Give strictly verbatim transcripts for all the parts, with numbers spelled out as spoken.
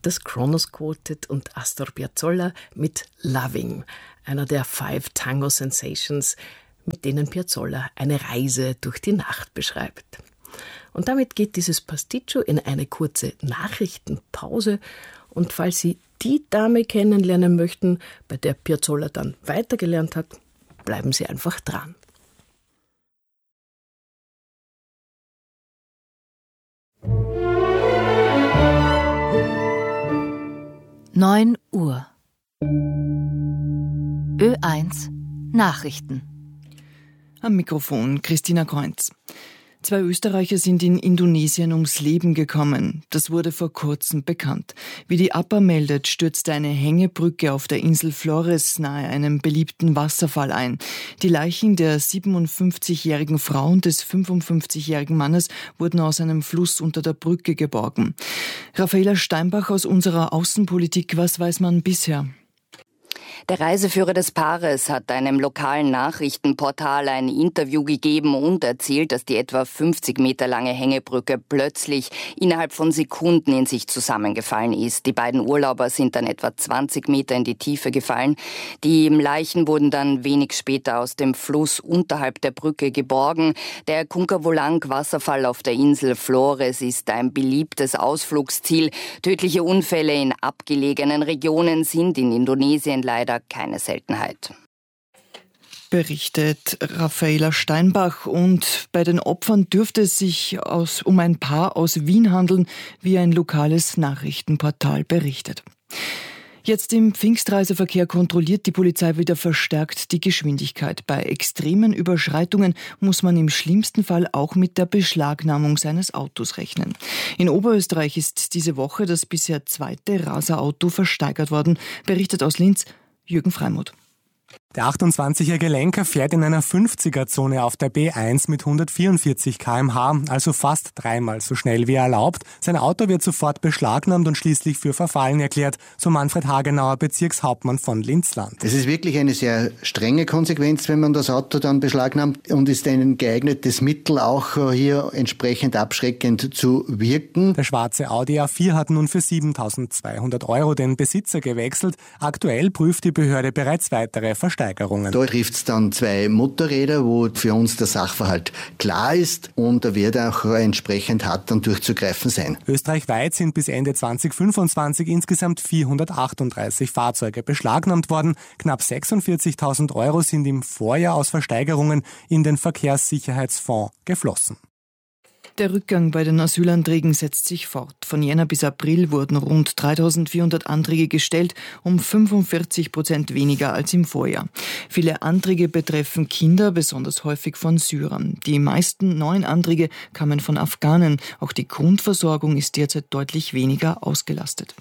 das Kronos Quartet und Astor Piazzolla mit Loving, einer der Five Tango Sensations, mit denen Piazzolla eine Reise durch die Nacht beschreibt. Und damit geht dieses Pasticcio in eine kurze Nachrichtenpause. Und falls Sie die Dame kennenlernen möchten, bei der Piazzolla dann weitergelernt hat, bleiben Sie einfach dran. neun Uhr. Ö eins Nachrichten. Am Mikrofon Christina Kreunz. Zwei Österreicher sind in Indonesien ums Leben gekommen. Das wurde vor kurzem bekannt. Wie die A P A meldet, stürzte eine Hängebrücke auf der Insel Flores nahe einem beliebten Wasserfall ein. Die Leichen der siebenundfünfzigjährigen Frau und des fünfundfünfzigjährigen Mannes wurden aus einem Fluss unter der Brücke geborgen. Raffaela Steinbach aus unserer Außenpolitik, was weiß man bisher? Der Reiseführer des Paares hat einem lokalen Nachrichtenportal ein Interview gegeben und erzählt, dass die etwa fünfzig Meter lange Hängebrücke plötzlich innerhalb von Sekunden in sich zusammengefallen ist. Die beiden Urlauber sind dann etwa zwanzig Meter in die Tiefe gefallen. Die Leichen wurden dann wenig später aus dem Fluss unterhalb der Brücke geborgen. Der Kunkavulang-Wasserfall auf der Insel Flores ist ein beliebtes Ausflugsziel. Tödliche Unfälle in abgelegenen Regionen sind in Indonesien leider keine Seltenheit. Berichtet Raffaela Steinbach. Und bei den Opfern dürfte es sich aus, um ein Paar aus Wien handeln, wie ein lokales Nachrichtenportal berichtet. Jetzt im Pfingstreiseverkehr kontrolliert die Polizei wieder verstärkt die Geschwindigkeit. Bei extremen Überschreitungen muss man im schlimmsten Fall auch mit der Beschlagnahmung seines Autos rechnen. In Oberösterreich ist diese Woche das bisher zweite Raserauto versteigert worden, berichtet aus Linz Jürgen Freimuth. Der achtundzwanzigjährige Lenker fährt in einer fünfziger-Zone auf der B eins mit hundertvierundvierzig Kilometer pro Stunde, also fast dreimal so schnell wie erlaubt. Sein Auto wird sofort beschlagnahmt und schließlich für verfallen erklärt, so Manfred Hagenauer, Bezirkshauptmann von Linz-Land. Es ist wirklich eine sehr strenge Konsequenz, wenn man das Auto dann beschlagnahmt, und ist ein geeignetes Mittel, auch hier entsprechend abschreckend zu wirken. Der schwarze Audi A vier hat nun für siebentausendzweihundert Euro den Besitzer gewechselt. Aktuell prüft die Behörde bereits weitere Versteigerungen. Da trifft es dann zwei Motorräder, wo für uns der Sachverhalt klar ist, und da wird auch entsprechend hart dann durchzugreifen sein. Österreichweit sind bis Ende zweitausendfünfundzwanzig insgesamt vierhundertachtunddreißig Fahrzeuge beschlagnahmt worden. Knapp sechsundvierzigtausend Euro sind im Vorjahr aus Versteigerungen in den Verkehrssicherheitsfonds geflossen. Der Rückgang bei den Asylanträgen setzt sich fort. Von Jänner bis April wurden rund dreitausendvierhundert Anträge gestellt, um fünfundvierzig Prozent weniger als im Vorjahr. Viele Anträge betreffen Kinder, besonders häufig von Syrern. Die meisten neuen Anträge kamen von Afghanen. Auch die Grundversorgung ist derzeit deutlich weniger ausgelastet.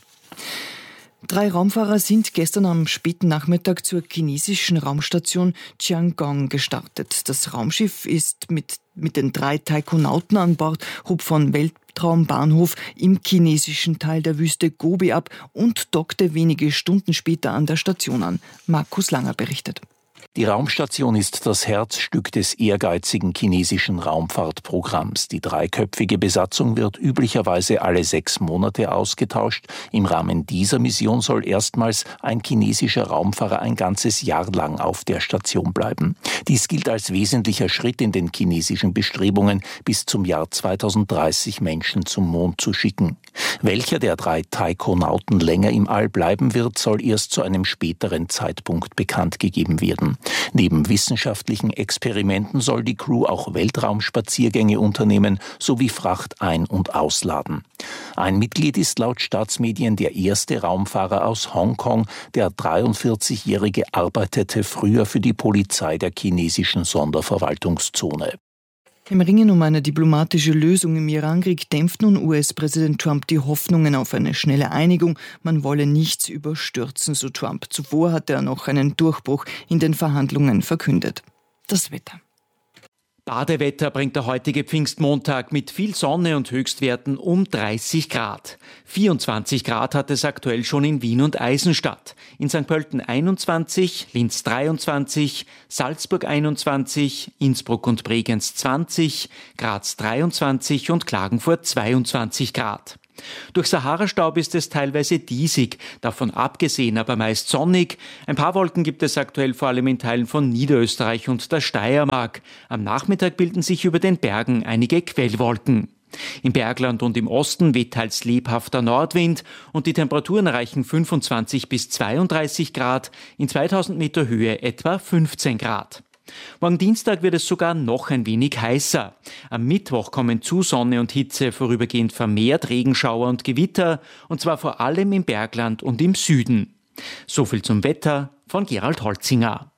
Drei Raumfahrer sind gestern am späten Nachmittag zur chinesischen Raumstation Tiangong gestartet. Das Raumschiff ist mit, mit den drei Taikonauten an Bord, hob von Weltraumbahnhof im chinesischen Teil der Wüste Gobi ab und dockte wenige Stunden später an der Station an. Markus Langer berichtet. Die Raumstation ist das Herzstück des ehrgeizigen chinesischen Raumfahrtprogramms. Die dreiköpfige Besatzung wird üblicherweise alle sechs Monate ausgetauscht. Im Rahmen dieser Mission soll erstmals ein chinesischer Raumfahrer ein ganzes Jahr lang auf der Station bleiben. Dies gilt als wesentlicher Schritt in den chinesischen Bestrebungen, bis zum Jahr zweitausenddreißig Menschen zum Mond zu schicken. Welcher der drei Taikonauten länger im All bleiben wird, soll erst zu einem späteren Zeitpunkt bekannt gegeben werden. Neben wissenschaftlichen Experimenten soll die Crew auch Weltraumspaziergänge unternehmen sowie Fracht ein- und ausladen. Ein Mitglied ist laut Staatsmedien der erste Raumfahrer aus Hongkong. Der dreiundvierzigjährige arbeitete früher für die Polizei der chinesischen Sonderverwaltungszone. Im Ringen um eine diplomatische Lösung im Irankrieg dämpft nun U S-Präsident Trump die Hoffnungen auf eine schnelle Einigung. Man wolle nichts überstürzen, so Trump. Zuvor hatte er noch einen Durchbruch in den Verhandlungen verkündet. Das Wetter. Badewetter bringt der heutige Pfingstmontag mit viel Sonne und Höchstwerten um dreißig Grad. vierundzwanzig Grad hat es aktuell schon in Wien und Eisenstadt. In Sankt Pölten einundzwanzig, Linz dreiundzwanzig, Salzburg einundzwanzig, Innsbruck und Bregenz zwanzig, Graz dreiundzwanzig und Klagenfurt zweiundzwanzig Grad. Durch Sahara-Staub ist es teilweise diesig, davon abgesehen aber meist sonnig. Ein paar Wolken gibt es aktuell vor allem in Teilen von Niederösterreich und der Steiermark. Am Nachmittag bilden sich über den Bergen einige Quellwolken. Im Bergland und im Osten weht teils lebhafter Nordwind und die Temperaturen erreichen fünfundzwanzig bis zweiunddreißig Grad, in zweitausend Meter Höhe etwa fünfzehn Grad. Morgen Dienstag wird es sogar noch ein wenig heißer. Am Mittwoch kommen zu Sonne und Hitze vorübergehend vermehrt Regenschauer und Gewitter, und zwar vor allem im Bergland und im Süden. So viel zum Wetter von Gerald Holzinger.